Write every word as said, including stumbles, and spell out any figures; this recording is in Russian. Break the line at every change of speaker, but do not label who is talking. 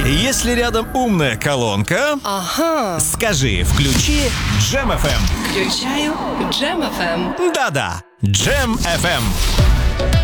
Если рядом умная колонка,
Ага.
скажи «включи Джем эф эм».
Включаю Джем эф эм.
Да-да, Джем эф эм.